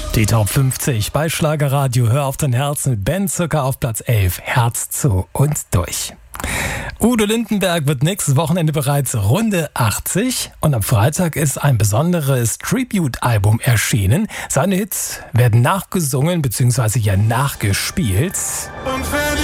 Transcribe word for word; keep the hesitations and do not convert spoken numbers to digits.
Die Top fünfzig bei Schlagerradio. Hör auf dein Herz mit Ben Zucker auf Platz elf. Herz zu und durch. Udo Lindenberg wird nächstes Wochenende bereits Runde achtzig und am Freitag ist ein besonderes Tribute-Album erschienen. Seine Hits werden nachgesungen bzw. ja nachgespielt. Und